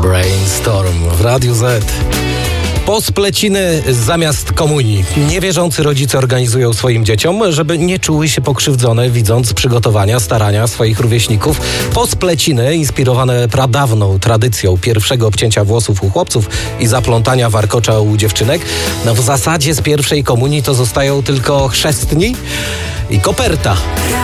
Brainstorm w Radiu Z. Pospleciny zamiast komunii. Niewierzący rodzice organizują swoim dzieciom, żeby nie czuły się pokrzywdzone, widząc przygotowania, starania swoich rówieśników. Pospleciny inspirowane pradawną tradycją pierwszego obcięcia włosów u chłopców i zaplątania warkocza u dziewczynek. No w zasadzie z pierwszej komunii to zostają tylko chrzestni i koperta.